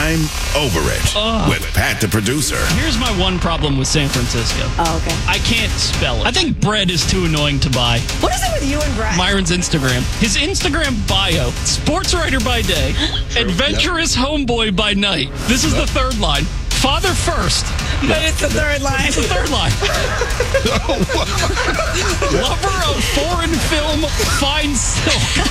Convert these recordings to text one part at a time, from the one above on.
I'm Over It with Pat the producer. Here's my one problem with San Francisco. Oh, okay. I can't spell it. I think bread is too annoying to buy. What is it with you and Brett? Myron's Instagram. His Instagram bio, sports writer by day, adventurous homeboy by night. This is the third line. Father first. But it's the third line. It's the third line. Lover of foreign film, fine silk.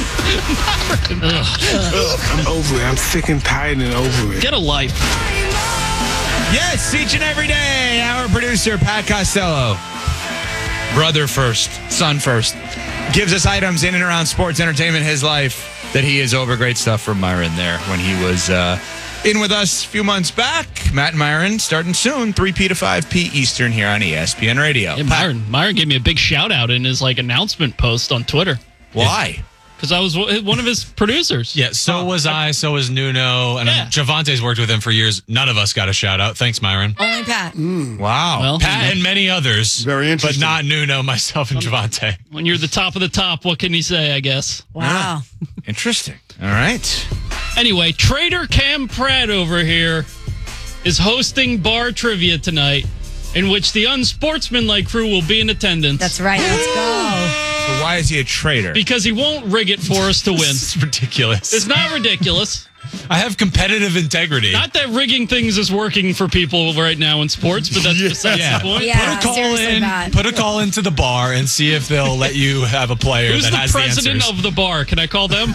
I'm over it. I'm sick and tired and over it. Get a life. Yes, each and every day, our producer, Pat Costello, brother first, son first, gives us items in and around sports, entertainment, his life, that he is over. Great stuff from Myron there when he was in with us a few months back. Matt and Myron starting soon, 3P to 5P Eastern here on ESPN Radio. Yeah, Myron gave me a big shout out in his announcement post on Twitter. Why? Because I was one of his producers. Yeah, so was I, so was Nuno, and Javante's worked with him for years. None of us got a shout out. Thanks, Myron. Only Pat. Wow. Well, Pat and many others. Very interesting. But not Nuno, myself, and Javante. When you're the top of the top, what can he say, I guess? Wow. Interesting. All right. Anyway, Trader Cam Pratt over here is hosting bar trivia tonight, in which the unsportsmanlike crew will be in attendance. That's right. Let's go. So why is he a traitor? Because he won't rig it for us to win. It's ridiculous. It's not ridiculous. I have competitive integrity. Not that rigging things is working for people right now in sports, but that's besides the point. Yeah, Put a call seriously in. bad. Put a call into the bar and see if they'll let you have a player Who's that the has the president answers. of the bar? Can I call them?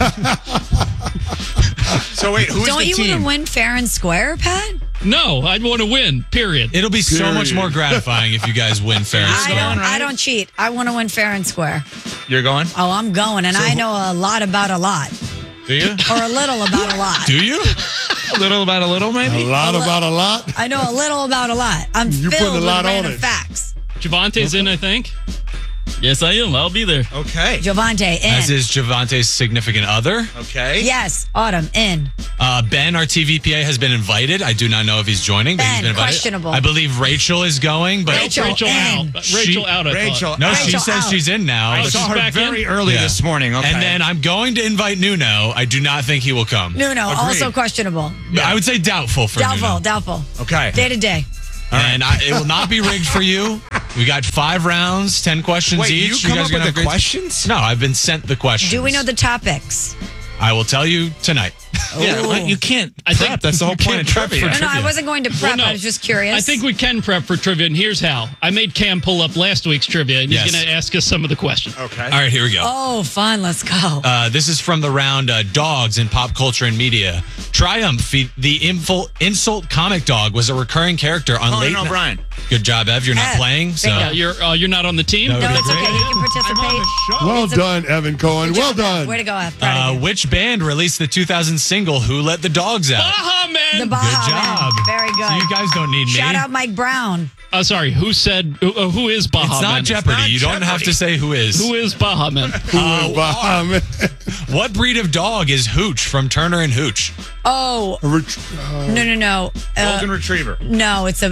So wait, who's Don't the you team? want to win fair and square, Pat? No, I'd want to win, period. It'll be so much more gratifying if you guys win fair and square. I don't cheat. I want to win fair and square. You're going? Oh, I'm going, and I know a lot about a lot. Do you? Or a little about a lot. Do you? A little about a little, maybe? A lot about a lot. I know a little about a lot. I'm You filled putting a with lot on random it. facts. Javante's in, I think. Yes, I am. I'll be there. Okay. Javante, in. As is Javante's significant other. Okay. Yes, Autumn, in. Ben, our TVPA, has been invited. I do not know if he's joining, but he's Ben, been invited. questionable. I believe Rachel is going, but Rachel Rachel in. out. Rachel out. I thought. Rachel. no, Rachel she says out. she's in now. I but saw she's her back very in? early Yeah. this morning. Okay. And then I'm going to invite Nuno. I do not think he will come. No, Agreed. also questionable. I would say doubtful for Nuno. Doubtful. Okay. Day to day. And it will not be rigged for you. We got 5 rounds, 10 questions Wait, each. you come guys up gonna with the have grades? questions? No, I've been sent the questions. Do we know the topics? I will tell you tonight. Yeah, you can't I think prep. That's the whole point of trivia. No, I wasn't going to prep. no. I was just curious. I think we can prep for trivia, and here's how. I made Cam pull up last week's trivia, and he's Yes. going to ask us some of the questions. Okay. All right, here we go. Oh, fun. Let's go. This is from the round Dogs in Pop Culture and Media. Triumph, the insult comic dog, was a recurring character on Conan Late Night. O'Brien. Good job, Ev. You're not Ev, playing, so bingo. You're not on the team? No, no, okay, it's okay. great. He can participate. Well It's a- done, Evan Cohen. Good Well job, done. Way to go, Ev. Proud of you. which band released the 2000 single "Who Let the Dogs Out"? Baha Man! The Baha Good job. Man. Very good. So you guys don't need me. Shout out Mike Brown. Sorry, who who is Baha It's Man? not Jeopardy. not You don't have Jeopardy. to say who is. Who is Baha Man? Bahamas. What breed of dog is Hooch from Turner and Hooch? Oh, no. Golden Retriever. No, it's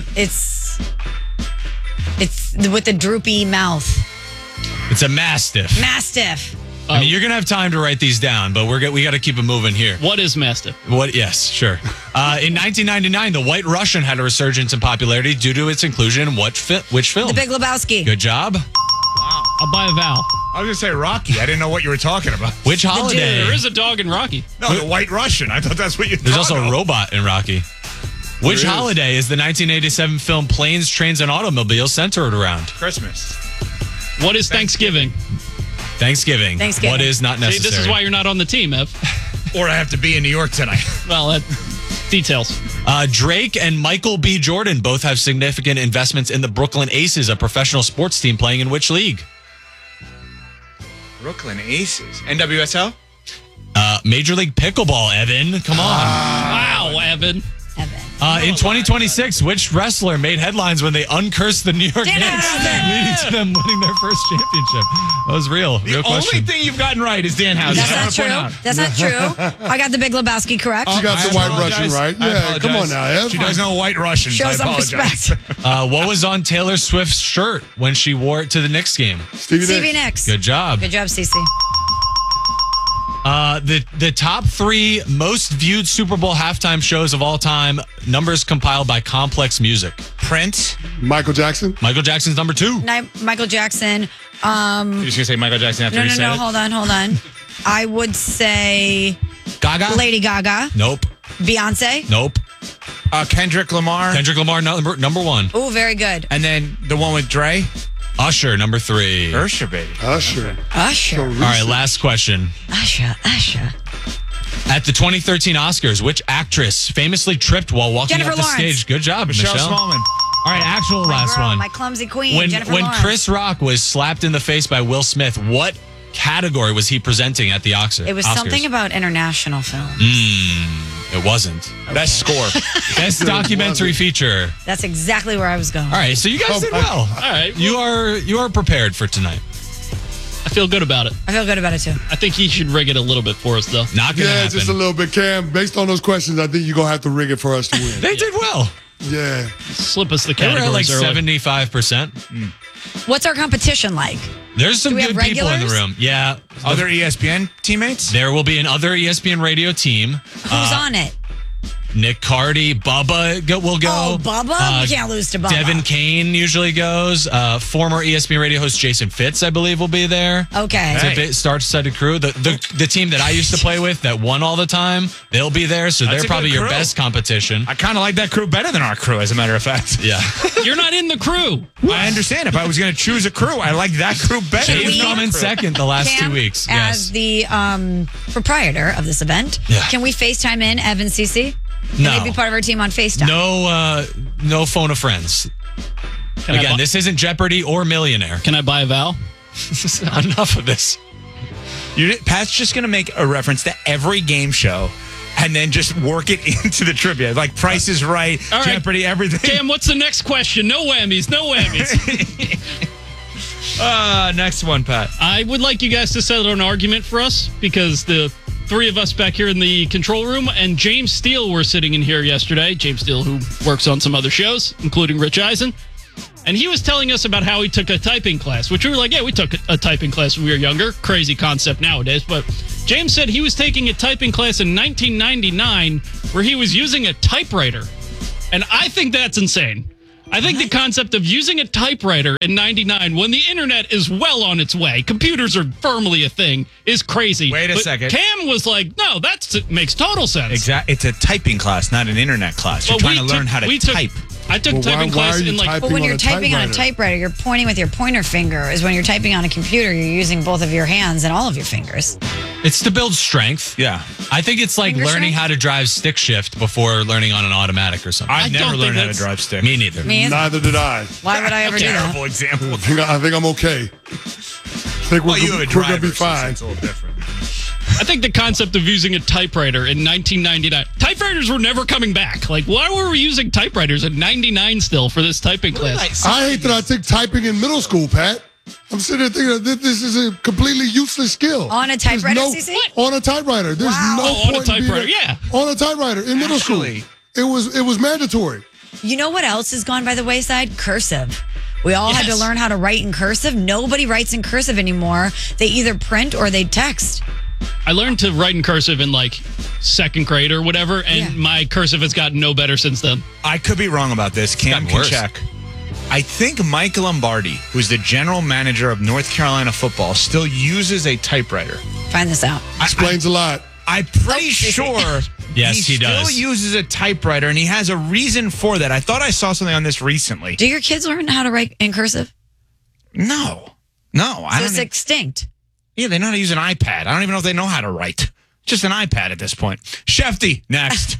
with the droopy mouth. It's a Mastiff. Mastiff. I mean, you're gonna have time to write these down, but we got to keep it moving here. What is Mastiff? What? Yes, sure. In 1999, The White Russian had a resurgence in popularity due to its inclusion in which film? The Big Lebowski. Good job. I'll buy a vowel. I was going to say Rocky. I didn't know what you were talking about. Which holiday? There is a dog in Rocky. No, the White Russian. I thought that's what you There's thought also of. a robot in Rocky. Which is. holiday is the 1987 film Planes, Trains, and Automobiles centered around? Christmas. What is Thanksgiving? Thanksgiving. Thanksgiving. What is not See, necessary? this is why you're not on the team, Ev. Or I have to be in New York tonight. Well, details. Drake and Michael B. Jordan both have significant investments in the Brooklyn Aces, a professional sports team playing in which league? Brooklyn Aces. NWSL? Major League Pickleball, Evan. Come on. Wow, Evan. Evan. In 2026, which wrestler made headlines when they uncursed the New York Dan Knicks, Housen. leading to them winning their first championship? That was real. The Real only question. thing you've gotten right is Dan Housen. That's I not wanna true. point out. That's not true. I got the Big Lebowski correct. You got I the White apologize. Russian right. I Yeah, come on apologize. now, Ev. She does know White Russians. Show I some apologize. respect. What was on Taylor Swift's shirt when she wore it to the Knicks game? Stevie Stevie Nicks. Nicks. Good job. Good job, Cece. The top 3 most viewed Super Bowl halftime shows of all time, numbers compiled by Complex Music. Prince. Michael Jackson. Michael Jackson's number 2. Michael Jackson. You're just gonna say Michael Jackson after you said it? Hold on. I would say Gaga? Lady Gaga. Nope. Beyonce. Nope. Kendrick Lamar. Kendrick Lamar, number 1. Oh, very good. And then the one with Dre. Usher, number 3. Usher, baby. Usher. Usher. All right, last question. Usher. At the 2013 Oscars, which actress famously tripped while walking Jennifer up the Lawrence. stage? Good job, Michelle. Smallman. All right, actual last Girl, one. my clumsy queen, Jennifer When Lawrence. Chris Rock was slapped in the face by Will Smith, what category was he presenting at the Oscars? It was something about international films. It wasn't. Best score. Best documentary feature. That's exactly where I was going. All right, so you guys did well. All right. You are prepared for tonight. I feel good about it. I feel good about it too. I think he should rig it a little bit for us, though. Not gonna Yeah, happen. just a little bit, Cam. Based on those questions, I think you're going to have to rig it for us to win. They did well. Yeah. Slip us the They were categories at like early. 75%. What's our competition like? There's some Do we good have people in the regulars? room. Yeah. Other ESPN teammates? There will be another ESPN radio team. Who's on it? Nick Cardy, Bubba will go. Oh, Bubba? We can't lose to Bubba. Devin Kane usually goes. Former ESPN radio host Jason Fitz, I believe, will be there. Okay. It's a bit star-studded crew. The team that I used to play with that won all the time, they'll be there. So That's they're a probably good your crew. best competition. I kind of like that crew better than our crew, as a matter of fact. Yeah. You're not in the crew. I understand. If I was going to choose a crew, I like that crew better. They've we- come in second the last Cam, 2 weeks. As Yes. the proprietor of this event, Yeah. can we FaceTime in Evan CC? No. Can they be part of our team on FaceTime? No phone of friends. Can I Again, bu- this isn't Jeopardy or Millionaire. Can I buy a vowel? Enough of this. Pat's just going to make a reference to every game show and then just work it into the trivia. Like Price is Right, All right. Jeopardy, everything. Cam, what's the next question? No whammies. Next one, Pat. I would like you guys to settle an argument for us because the 3 of us back here in the control room and James Steele were sitting in here yesterday. James Steele, who works on some other shows, including Rich Eisen. And he was telling us about how he took a typing class, which we were like, yeah, we took a typing class when we were younger. Crazy concept nowadays. But James said he was taking a typing class in 1999 where he was using a typewriter. And I think that's insane. I think the concept of using a typewriter in 99 when the internet is well on its way, computers are firmly a thing, is crazy. Wait a But second. Cam was like, no, that makes total sense. Exactly. It's a typing class, not an internet class. You're But trying to we learn took- how to we took- type. I took Well, typing why class are you in like typing But when on you're a typing on a typewriter? typewriter, you're pointing with your pointer finger. Is when you're typing on a computer, you're using both of your hands and all of your fingers. It's to build strength. Yeah. I think it's like Finger learning strength? how to drive stick shift before learning on an automatic or something. I've I never don't learned think how to that's- drive stick. Me neither. Me, Neither did I. why would I ever do that? Terrible example. I think I'm okay. I think Well, you have a we're going to driver, be so fine. it's a little different. I think the concept of using a typewriter in 1999, typewriters were never coming back. Like, why were we using typewriters in 99 still for this typing class? I hate that I took typing in middle school, Pat. I'm sitting there thinking that this is a completely useless skill. On a There's typewriter, no, CC? On a typewriter. There's Wow. no Oh, on a point in being typewriter, yeah. On a typewriter in middle Actually- school. It was mandatory. You know what else has gone by the wayside? Cursive. We all had to Yes. learn how to write in cursive. Nobody writes in cursive anymore. They either print or they text. I learned to write in cursive in like 2nd grade or whatever, and Yeah. my cursive has gotten no better since then. I could be wrong about this. Cam gotten can worse. check. I think Mike Lombardi, who's the general manager of North Carolina football, still uses a typewriter. Find this out. Explains a lot. I'm pretty Oh, sure Yes, he still does. uses a typewriter, and he has a reason for that. I thought I saw something on this recently. Do your kids learn how to write in cursive? No, I So don't. it's extinct. Yeah, they know how to use an iPad. I don't even know if they know how to write. Just an iPad at this point. Shefty, next.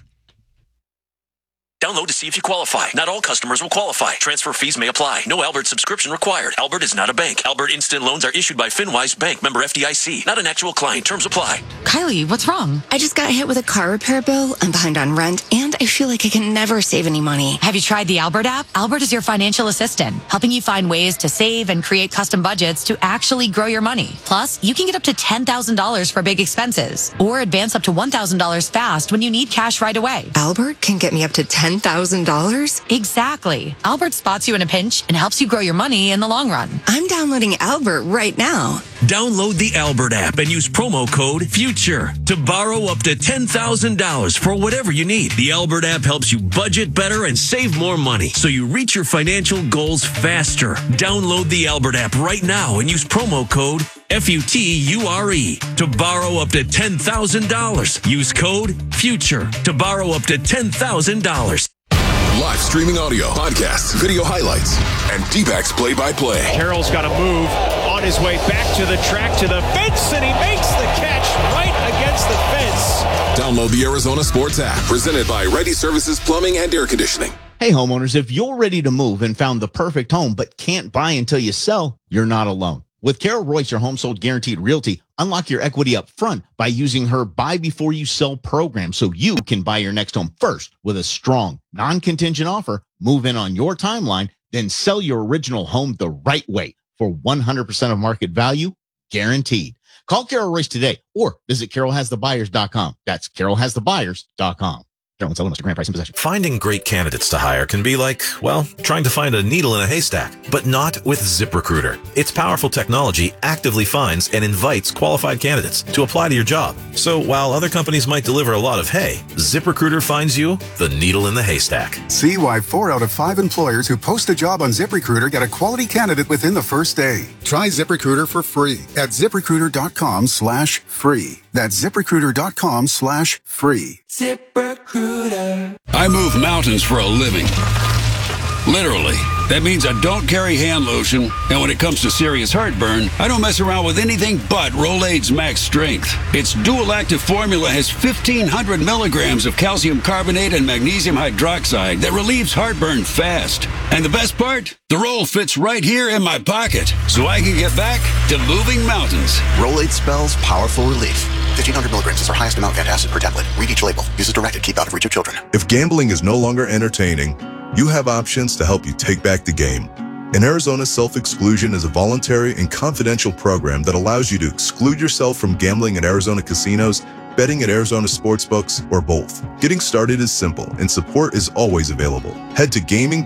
Download to see if you qualify. Not all customers will qualify. Transfer fees may apply. No Albert subscription required. Albert is not a bank. Albert Instant Loans are issued by FinWise Bank, member FDIC. Not an actual client. Terms apply. Kylie, what's wrong? I just got hit with a car repair bill. I'm behind on rent, and I feel like I can never save any money. Have you tried the Albert app? Albert is your financial assistant, helping you find ways to save and create custom budgets to actually grow your money. Plus, you can get up to $10,000 for big expenses or advance up to $1,000 fast when you need cash right away. Albert can get me up to $10,000 $10,000? Exactly. Albert spots you in a pinch and helps you grow your money in the long run. I'm downloading Albert right now. Download the Albert app and use promo code FUTURE to borrow up to $10,000 for whatever you need. The Albert app helps you budget better and save more money so you reach your financial goals faster. Download the Albert app right now and use promo code FUTURE to borrow up to $10,000. Use code FUTURE to borrow up to $10,000. Live streaming audio, podcasts, video highlights, and D-backs play-by-play. Carroll's got to move on his way back to the track, to the fence, and he makes the catch right against the fence. Download the Arizona Sports app, presented by Ready Services Plumbing and Air Conditioning. Hey, homeowners, if you're ready to move and found the perfect home but can't buy until you sell, you're not alone. With Carol Royce, your home sold guaranteed realty, unlock your equity up front by using her buy before you sell program so you can buy your next home first with a strong, non-contingent offer, move in on your timeline, then sell your original home the right way for 100% of market value, guaranteed. Call Carol Royce today or visit carolhasthebuyers.com. That's carolhasthebuyers.com. Grand price and possession. Finding great candidates to hire can be like, well, trying to find a needle in a haystack, but not with ZipRecruiter. Its powerful technology actively finds and invites qualified candidates to apply to your job. So while other companies might deliver a lot of hay, ZipRecruiter finds you the needle in the haystack. See why 4 out of 5 employers who post a job on ZipRecruiter get a quality candidate within the first day. Try ZipRecruiter for free at ZipRecruiter.com/free. That's ZipRecruiter.com/free. ZipRecruiter. I move mountains for a living. Literally. That means I don't carry hand lotion, and when it comes to serious heartburn, I don't mess around with anything but Rolaids Max Strength. Its dual-active formula has 1,500 milligrams of calcium carbonate and magnesium hydroxide that relieves heartburn fast. And the best part? The roll fits right here in my pocket, so I can get back to moving mountains. Rolaids spells powerful relief. 1,500 milligrams is our highest amount of antacid per tablet. Read each label. Use as directed. Keep out of reach of children. If gambling is no longer entertaining, you have options to help you take back the game. In Arizona, self-exclusion is a voluntary and confidential program that allows you to exclude yourself from gambling at Arizona casinos, betting at Arizona sportsbooks, or both. Getting started is simple, and support is always available. Head to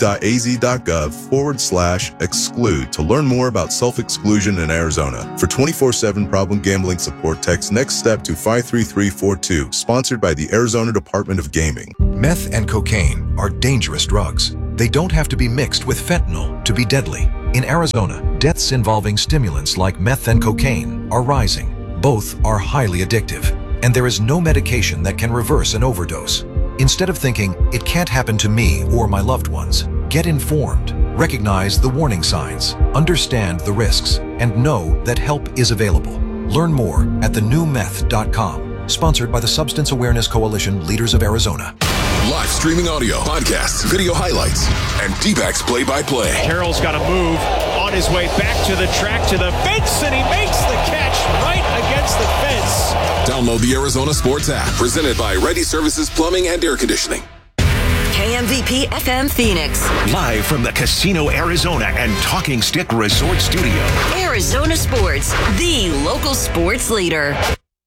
gaming.az.gov/exclude to learn more about self-exclusion in Arizona. For 24/7 problem gambling support, text Next Step to 53342, sponsored by the Arizona Department of Gaming. Meth and cocaine are dangerous drugs. They don't have to be mixed with fentanyl to be deadly. In Arizona, deaths involving stimulants like meth and cocaine are rising. Both are highly addictive, and there is no medication that can reverse an overdose. Instead of thinking, it can't happen to me or my loved ones, get informed, recognize the warning signs, understand the risks, and know that help is available. Learn more at thenewmeth.com, sponsored by the Substance Awareness Coalition Leaders of Arizona. Live streaming audio, podcasts, video highlights, and D-backs play-by-play. Carroll's got to move on his way back to the track, to the fence, and he makes the catch right against the fence. Download the Arizona Sports app, presented by Ready Services Plumbing and Air Conditioning. KMVP FM Phoenix. Live from the Casino Arizona and Talking Stick Resort Studio. Arizona Sports, the local sports leader.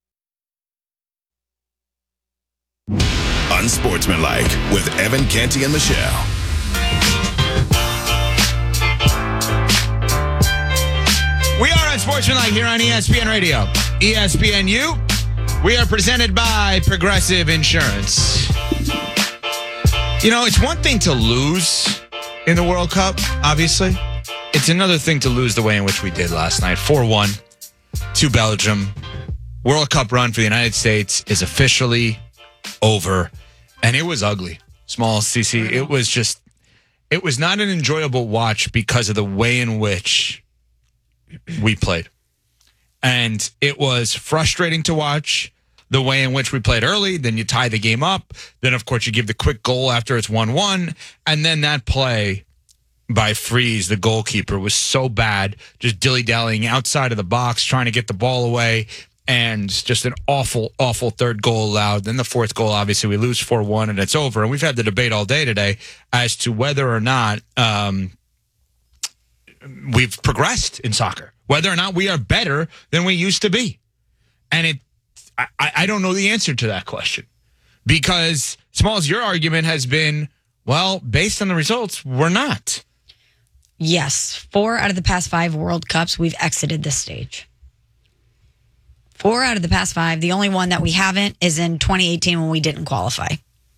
Unsportsmanlike with Evan, Canty, and Michelle. We are Unsportsmanlike here on ESPN Radio. ESPNU. We are presented by Progressive Insurance. You know, it's one thing to lose in the World Cup, obviously. It's another thing to lose the way in which we did last night. 4-1 to Belgium. World Cup run for the United States is officially over. And it was ugly. Small CC. It was not an enjoyable watch because of the way in which we played. And it was frustrating to watch the way in which we played early. Then you tie the game up. Then, of course, you give the quick goal after it's 1-1. And then that play by Freeze, the goalkeeper, was so bad. Just dilly-dallying outside of the box, trying to get the ball away. And just an awful, awful third goal allowed. Then the fourth goal, obviously, we lose 4-1, and it's over. And we've had the debate all day today as to whether or not we've progressed in soccer, whether or not we are better than we used to be. And I don't know the answer to that question. Because, Smalls, your argument has been, Well, based on the results, we're not. Yes. 4 out of the past 5 World Cups, we've exited this stage. 4 out of the past 5. The only one that we haven't is in 2018 when we didn't qualify.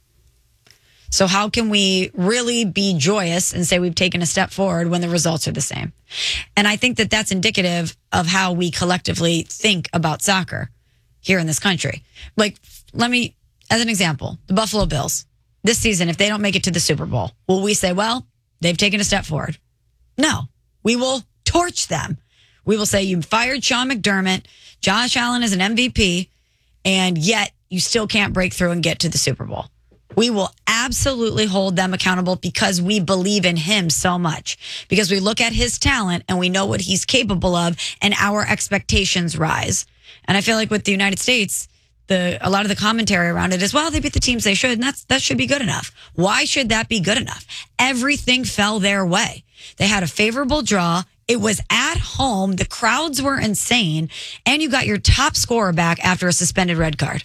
So how can we really be joyous and say we've taken a step forward when the results are the same? And I think that that's indicative of how we collectively think about soccer here in this country. Like, let me, as an example, the Buffalo Bills. This season, if they don't make it to the Super Bowl, will we say, well, they've taken a step forward? No. We will torch them. We will say, you fired Sean McDermott, Josh Allen is an MVP, and yet you still can't break through and get to the Super Bowl. We will absolutely hold them accountable because we believe in him so much. Because we look at his talent and we know what he's capable of, and our expectations rise. And I feel like with the United States, a lot of the commentary around it is, well, they beat the teams they should, and that should be good enough. Why should that be good enough? Everything fell their way. They had a favorable draw. It was at home. The crowds were insane. And you got your top scorer back after a suspended red card.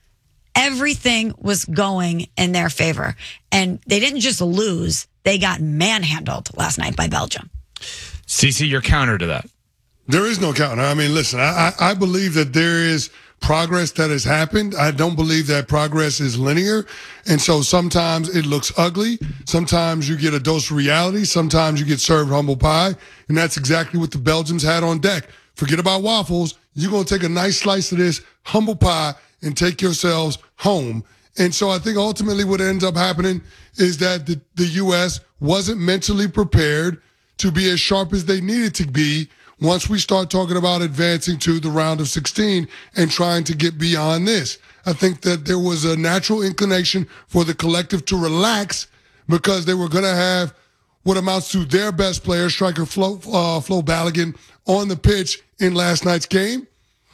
Everything was going in their favor. And they didn't just lose. They got manhandled last night by Belgium. CC, your counter to that. There is no counter. I mean, listen, I believe that there is progress that has happened. I don't believe that progress is linear. And so sometimes it looks ugly. Sometimes you get a dose of reality. Sometimes you get served humble pie. And that's exactly what the Belgians had on deck. Forget about waffles. You're going to take a nice slice of this humble pie and take yourselves home. And so I think ultimately what ends up happening is that the U.S. wasn't mentally prepared to be as sharp as they needed to be once we start talking about advancing to the round of 16 and trying to get beyond this. I think that there was a natural inclination for the collective to relax because they were going to have what amounts to their best player, striker Flo Balogun, on the pitch in last night's game.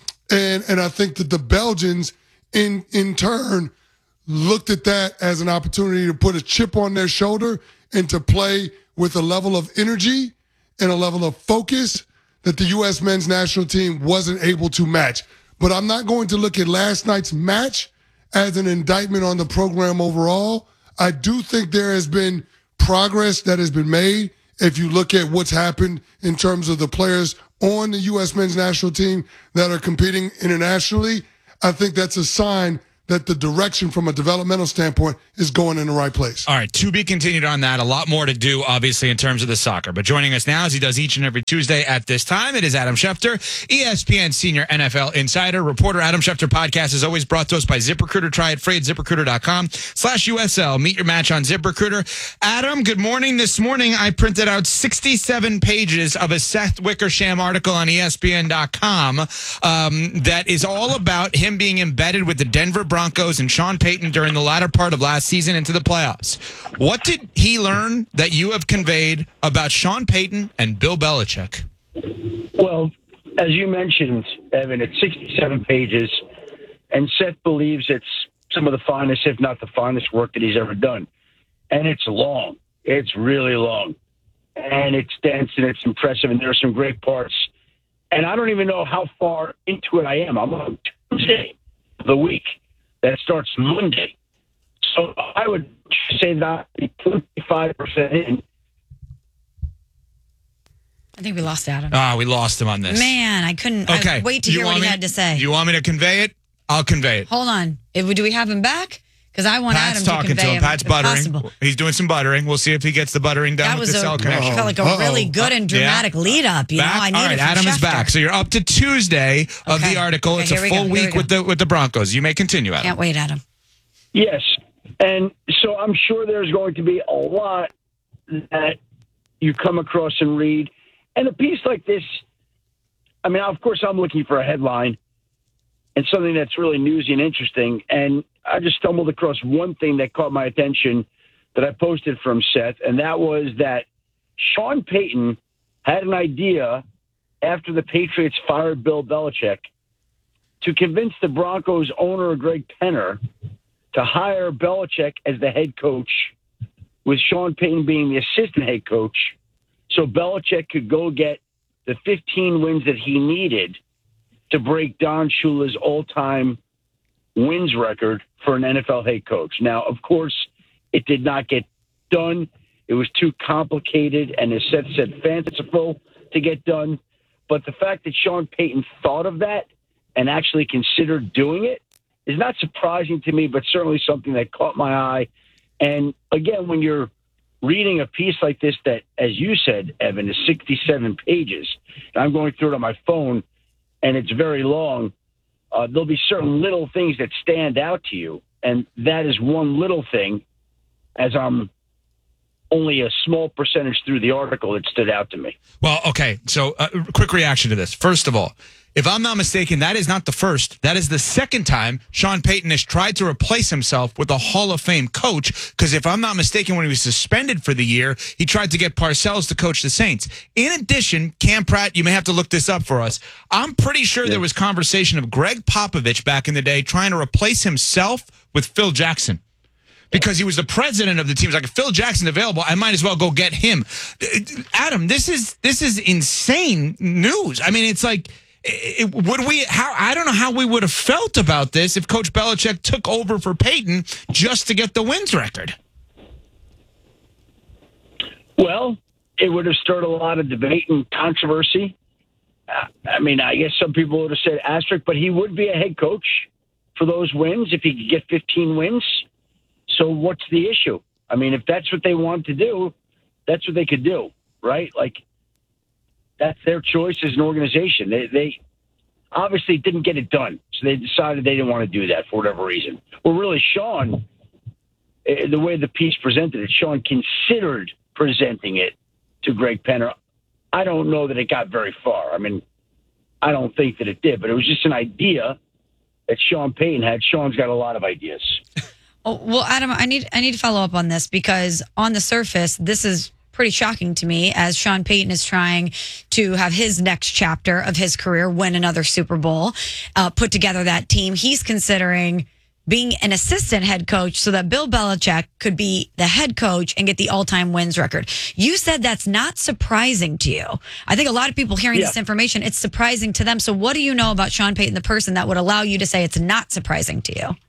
And I think that the Belgians, in turn, looked at that as an opportunity to put a chip on their shoulder and to play with a level of energy and a level of focus that the U.S. men's national team wasn't able to match. But I'm not going to look at last night's match as an indictment on the program overall. I do think there has been progress that has been made. If you look at what's happened in terms of the players on the U.S. men's national team that are competing internationally, I think that's a sign that the direction from a developmental standpoint is going in the right place. All right, to be continued on that. A lot more to do, obviously, in terms of the soccer. But joining us now, as he does each and every Tuesday at this time, it is Adam Schefter, ESPN senior NFL insider, reporter. Adam Schefter podcast is always brought to us by ZipRecruiter. Try it free at ZipRecruiter.com/USL. Meet your match on ZipRecruiter. Adam, good morning. This morning, I printed out 67 pages of a Seth Wickersham article on ESPN.com that is all about him being embedded with the Denver Broncos and Sean Payton during the latter part of last season into the playoffs. What did he learn that you have conveyed about Sean Payton and Bill Belichick? Well, as you mentioned, Evan, it's 67 pages, and Seth believes it's some of the finest, if not the finest work that he's ever done. And it's long. It's really long. And it's dense, and it's impressive, and there are some great parts. And I don't even know how far into it I am. I'm on Tuesday of the week. That starts Monday. So I would say that 25% in. I think we lost Adam. We lost him on this. Man, I couldn't Okay. wait to hear what he had to say. Do you want me to convey it? I'll convey it. Hold on. Do we have him back? Because I want Pat's Adam talking to convey to him. him. Pat's if buttering. possible. He's doing some buttering. We'll see if he gets the buttering done That with was the cell connection. felt like a really good and dramatic lead up. You know, I All needed right, from Adam is Schefter. back. So you're up to Tuesday of the article. Okay, It's a here we go, full here we week go. with the Broncos. You may continue, Adam. Can't wait, Adam. Yes. And so I'm sure there's going to be a lot that you come across and read. And a piece like this, I mean, of course, I'm looking for a headline and something that's really newsy and interesting. And I just stumbled across one thing that caught my attention that I posted from Seth, and that was that Sean Payton had an idea after the Patriots fired Bill Belichick to convince the Broncos owner, Greg Penner, to hire Belichick as the head coach, with Sean Payton being the assistant head coach, so Belichick could go get the 15 wins that he needed to break Don Shula's all-time wins record for an NFL head coach. Now, of course, it did not get done. It was too complicated and, as Seth said, fanciful to get done. But the fact that Sean Payton thought of that and actually considered doing it is not surprising to me, but certainly something that caught my eye. And again, when you're reading a piece like this that, as you said, Evan, is 67 pages, and I'm going through it on my phone, and it's very long, there'll be certain little things that stand out to you. And that is one little thing, as I'm only a small percentage through the article, that stood out to me. Well, okay. So quick reaction to this. First of all, if I'm not mistaken, that is not the first. That is the second time Sean Payton has tried to replace himself with a Hall of Fame coach. Because if I'm not mistaken, when he was suspended for the year, he tried to get Parcells to coach the Saints. In addition, Cam Pratt, you may have to look this up for us. I'm pretty sure there was conversation of Greg Popovich back in the day trying to replace himself with Phil Jackson. Because he was the president of the team. He's like, if Phil Jackson's available, I might as well go get him. Adam, this is insane news. I mean, it's like, I don't know how we would have felt about this if Coach Belichick took over for Payton just to get the wins record. Well, it would have stirred a lot of debate and controversy. I mean, I guess some people would have said asterisk, but he would be a head coach for those wins if he could get 15 wins. So what's the issue? I mean, if that's what they want to do, that's what they could do, right? Like, that's their choice as an organization. They obviously didn't get it done, so they decided they didn't want to do that for whatever reason. Well, really, Sean, the way the piece presented it, Sean considered presenting it to Greg Penner. I don't know that it got very far. I mean, I don't think that it did, but it was just an idea that Sean Payton had. Sean's got a lot of ideas. Oh, well, Adam, I need to follow up on this because on the surface, this is pretty shocking to me as Sean Payton is trying to have his next chapter of his career, win another Super Bowl, put together that team. He's considering being an assistant head coach so that Bill Belichick could be the head coach and get the all-time wins record. You said that's not surprising to you. I think a lot of people hearing this information, it's surprising to them. So what do you know about Sean Payton, the person, that would allow you to say it's not surprising to you?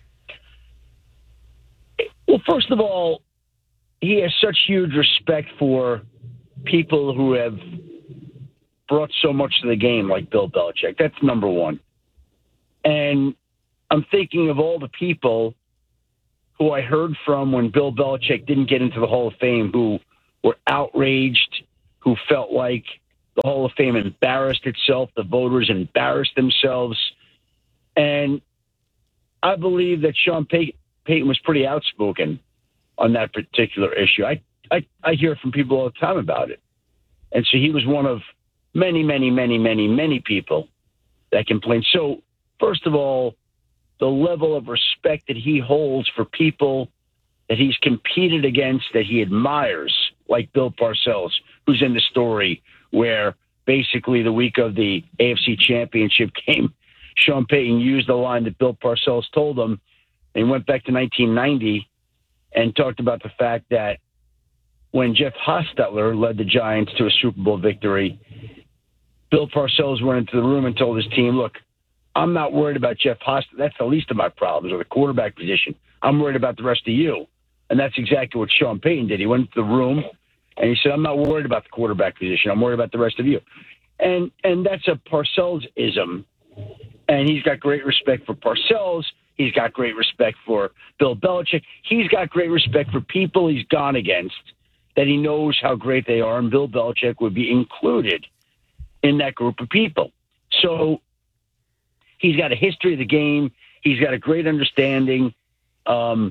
Well, first of all, he has such huge respect for people who have brought so much to the game like Bill Belichick. That's number one. And I'm thinking of all the people who I heard from when Bill Belichick didn't get into the Hall of Fame, who were outraged, who felt like the Hall of Fame embarrassed itself, the voters embarrassed themselves. And I believe that Sean Payton was pretty outspoken on that particular issue. I hear from people all the time about it. And so he was one of many, many, many, many, many people that complained. So, first of all, the level of respect that he holds for people that he's competed against, that he admires, like Bill Parcells, who's in the story where basically the week of the AFC Championship game, Sean Payton used the line that Bill Parcells told him. They went back to 1990 and talked about the fact that when Jeff Hostetler led the Giants to a Super Bowl victory, Bill Parcells went into the room and told his team, look, I'm not worried about Jeff Hostetler. That's the least of my problems, or the quarterback position. I'm worried about the rest of you. And that's exactly what Sean Payton did. He went into the room and he said, I'm not worried about the quarterback position. I'm worried about the rest of you. And that's a Parcells-ism. And he's got great respect for Parcells. He's got great respect for Bill Belichick. He's got great respect for people he's gone against, that he knows how great they are, and Bill Belichick would be included in that group of people. So he's got a history of the game. He's got a great understanding. Why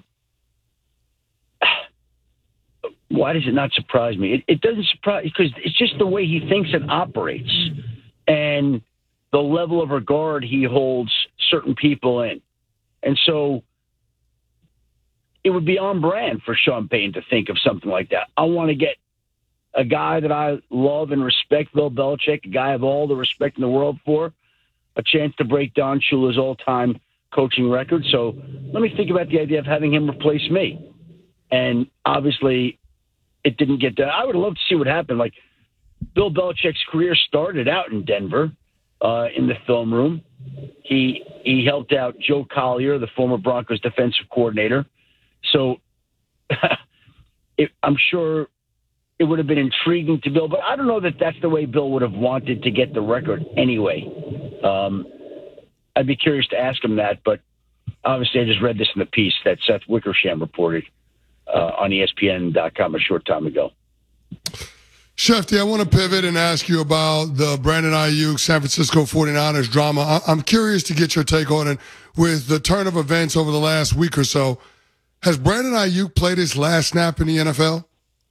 does it not surprise me? It doesn't surprise, because it's just the way he thinks and operates, and the level of regard he holds certain people in. And so it would be on brand for Sean Payton to think of something like that. I want to get a guy that I love and respect, Bill Belichick, a guy I have all the respect in the world for, a chance to break Don Shula's all-time coaching record. So let me think about the idea of having him replace me. And obviously it didn't get done. I would love to see what happened. Like, Bill Belichick's career started out in Denver in the film room. He helped out Joe Collier, the former Broncos defensive coordinator. So I'm sure it would have been intriguing to Bill, but I don't know that that's the way Bill would have wanted to get the record anyway. I'd be curious to ask him that, but obviously I just read this in the piece that Seth Wickersham reported on ESPN.com a short time ago. Shefty, I want to pivot and ask you about the Brandon Ayuk San Francisco 49ers drama. I'm curious to get your take on it with the turn of events over the last week or so. Has Brandon Ayuk played his last snap in the NFL?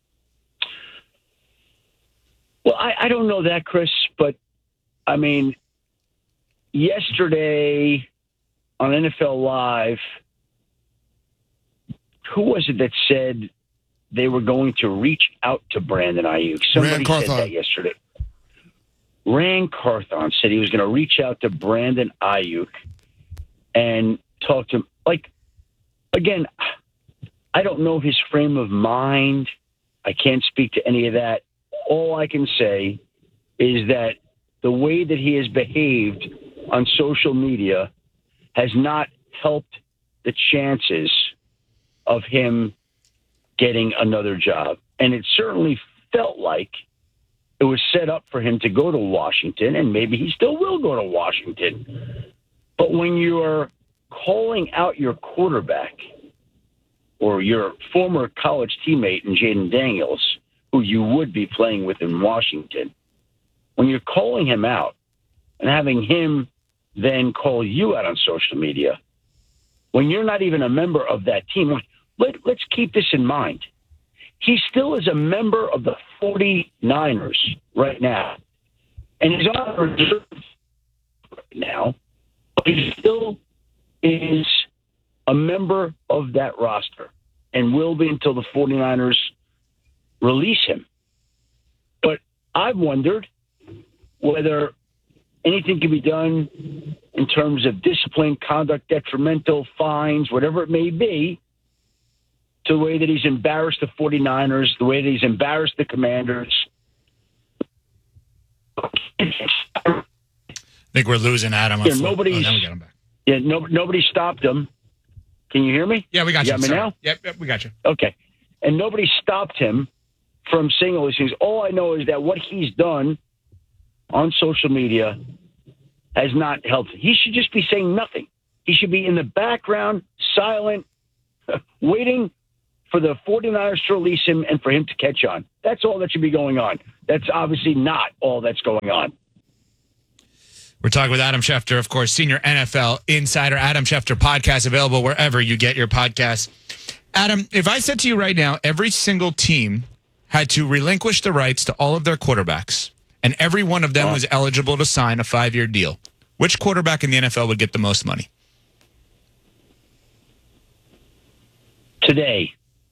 Well, I don't know that, Chris, but, I mean, yesterday on NFL Live, who was it that said they were going to reach out to Brandon Ayuk? Somebody said that yesterday. Ran Carthon said he was going to reach out to Brandon Ayuk and talk to him. Like, again, I don't know his frame of mind. I can't speak to any of that. All I can say is that the way that he has behaved on social media has not helped the chances of him getting another job. And it certainly felt like it was set up for him to go to Washington, and maybe he still will go to Washington. But when you're calling out your quarterback or your former college teammate in Jaden Daniels, who you would be playing with in Washington, when you're calling him out and having him then call you out on social media, when you're not even a member of that team, let's keep this in mind. He still is a member of the 49ers right now. And he's on reserve right now, but he still is a member of that roster and will be until the 49ers release him. But I've wondered whether anything can be done in terms of discipline, conduct, detrimental, fines, whatever it may be, to the way that he's embarrassed the 49ers, the way that he's embarrassed the Commanders. I think we're losing Adam. Yeah, now we got him back. Yeah, nobody stopped him. Can you hear me? Yeah, we got you. Got me now? Yep, we got you. Okay. And nobody stopped him from saying all these things. All I know is that what he's done on social media has not helped. He should just be saying nothing. He should be in the background, silent, waiting for the 49ers to release him and for him to catch on. That's all that should be going on. That's obviously not all that's going on. We're talking with Adam Schefter, of course, senior NFL insider. Adam Schefter podcast available wherever you get your podcasts. Adam, if I said to you right now, every single team had to relinquish the rights to all of their quarterbacks, and every one of them was eligible to sign a 5-year deal, which quarterback in the NFL would get the most money? Today,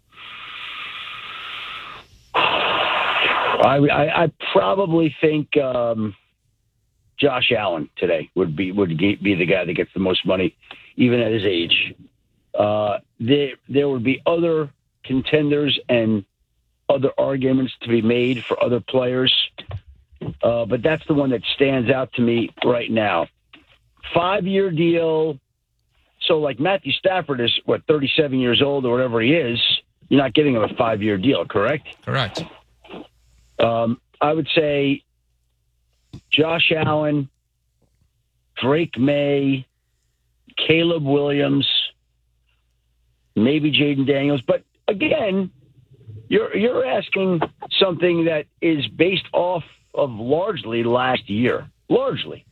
I probably think Josh Allen today would be the guy that gets the most money, even at his age. There would be other contenders and other arguments to be made for other players, but that's the one that stands out to me right now. 5-year deal. So, like Matthew Stafford is, 37 years old or whatever he is. You're not giving him a 5-year deal, correct? Correct. I would say Josh Allen, Drake May, Caleb Williams, maybe Jaden Daniels. But again, you're asking something that is based off of largely last year. Largely.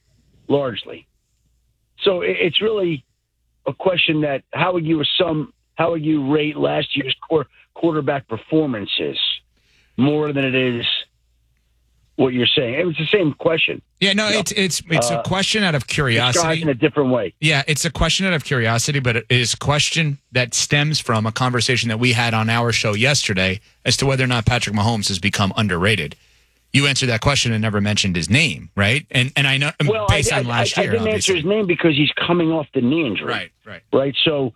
So it's really a question that how would you rate last year's quarterback performances more than it is what you're saying? It was the same question. Yeah, no, it's a question out of curiosity. In a different way. Yeah, it's a question out of curiosity, but it is a question that stems from a conversation that we had on our show yesterday as to whether or not Patrick Mahomes has become underrated. You answered that question and never mentioned his name, right? And I know based on last year, I didn't answer his name because he's coming off the knee injury. Right. So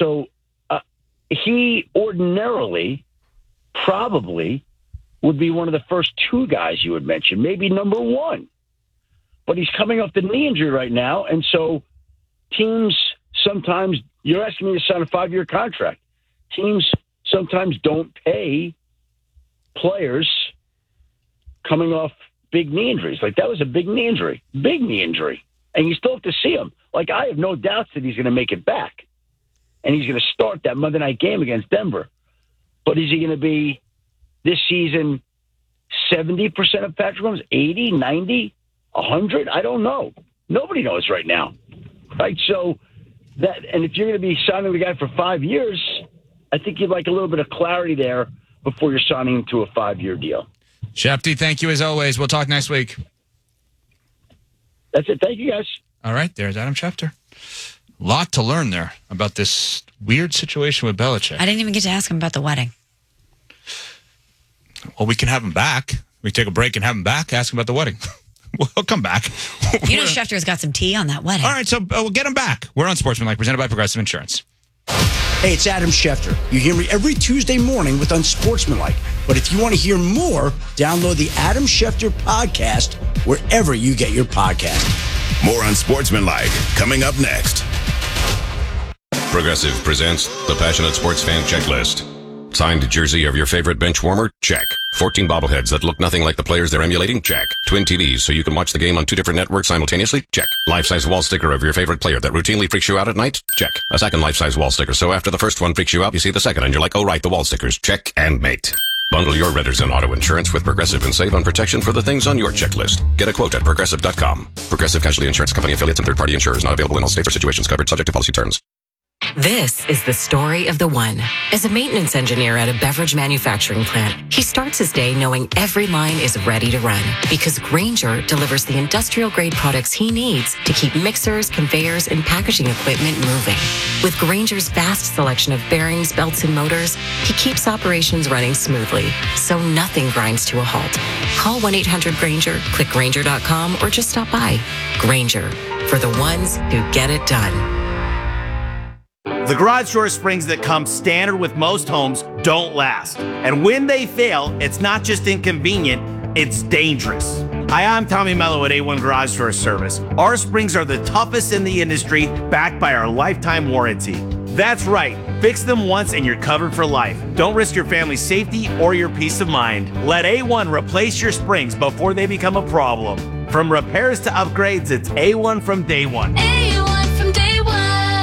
he ordinarily probably would be one of the first 2 guys you would mention, maybe number 1. But he's coming off the knee injury right now, and so teams sometimes, you're asking me to sign a 5-year contract. Teams sometimes don't pay players coming off big knee injuries. Like, that was a big knee injury, and you still have to see him. Like, I have no doubts that he's going to make it back, and he's going to start that Monday night game against Denver. But is he going to be this season 70% of Patrick Mahomes, 80, 90, 100? I don't know. Nobody knows right now, right? So that, and if you're going to be signing the guy for 5 years, I think you'd like a little bit of clarity there before you're signing him to a 5-year deal. Shefty, thank you as always. We'll talk next week. That's it. Thank you, guys. All right, there's Adam Schefter. A lot to learn there about this weird situation with Belichick. I didn't even get to ask him about the wedding. Well, we can have him back. We take a break and have him back, ask him about the wedding. We'll come back. You know Schefter's got some tea on that wedding. All right, so we'll get him back. We're on Sportsmanlike, presented by Progressive Insurance. Hey, it's Adam Schefter. You hear me every Tuesday morning with Unsportsmanlike. But if you want to hear more, download the Adam Schefter podcast wherever you get your podcast. More Unsportsmanlike coming up next. Progressive presents the Passionate Sports Fan Checklist. Signed jersey of your favorite bench warmer? Check. 14 bobbleheads that look nothing like the players they're emulating? Check. Twin TVs so you can watch the game on 2 different networks simultaneously? Check. Life-size wall sticker of your favorite player that routinely freaks you out at night? Check. A second life-size wall sticker so after the first one freaks you out, you see the second and you're like, oh right, the wall stickers. Check and mate. Bundle your renters and auto insurance with Progressive and save on protection for the things on your checklist. Get a quote at Progressive.com. Progressive Casualty Insurance Company affiliates and third-party insurers not available in all states or situations covered subject to policy terms. This is the story of the one. As a maintenance engineer at a beverage manufacturing plant, he starts his day knowing every line is ready to run because Grainger delivers the industrial-grade products he needs to keep mixers, conveyors, and packaging equipment moving. With Grainger's vast selection of bearings, belts, and motors, he keeps operations running smoothly, so nothing grinds to a halt. Call 1-800-GRAINGER, click Grainger.com, or just stop by. Grainger, for the ones who get it done. The garage door springs that come standard with most homes don't last. And when they fail, it's not just inconvenient, it's dangerous. Hi, I'm Tommy Mello at A1 Garage Door Service. Our springs are the toughest in the industry, backed by our lifetime warranty. That's right. Fix them once and you're covered for life. Don't risk your family's safety or your peace of mind. Let A1 replace your springs before they become a problem. From repairs to upgrades, it's A1 from day one. A1 from day one.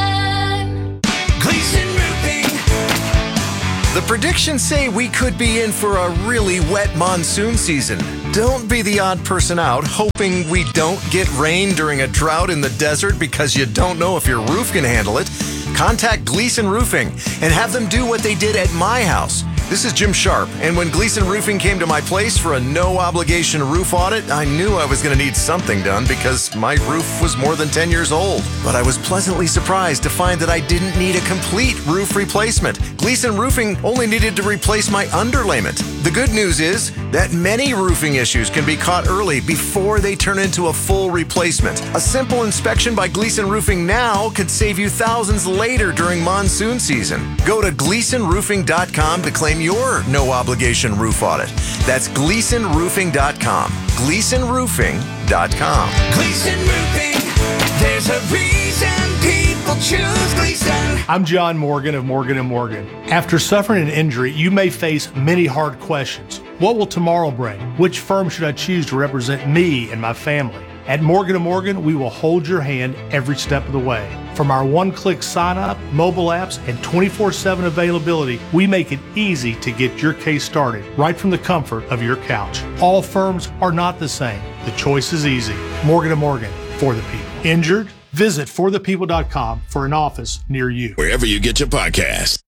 Gleason Roofing. The predictions say we could be in for a really wet monsoon season. Don't be the odd person out hoping we don't get rain during a drought in the desert because you don't know if your roof can handle it. Contact Gleason Roofing and have them do what they did at my house. This is Jim Sharp, and when Gleason Roofing came to my place for a no-obligation roof audit, I knew I was going to need something done because my roof was more than 10 years old. But I was pleasantly surprised to find that I didn't need a complete roof replacement. Gleason Roofing only needed to replace my underlayment. The good news is that many roofing issues can be caught early before they turn into a full replacement. A simple inspection by Gleason Roofing now could save you thousands later during monsoon season. Go to GleasonRoofing.com to claim your no-obligation roof audit. That's GleasonRoofing.com. GleasonRoofing.com. Gleason Roofing, there's a reason people choose Gleason. I'm John Morgan of Morgan & Morgan. After suffering an injury, you may face many hard questions. What will tomorrow bring? Which firm should I choose to represent me and my family? At Morgan & Morgan, we will hold your hand every step of the way. From our one-click sign-up, mobile apps, and 24/7 availability, we make it easy to get your case started right from the comfort of your couch. All firms are not the same. The choice is easy. Morgan & Morgan, for the people. Injured? Visit forthepeople.com for an office near you. Wherever you get your podcast.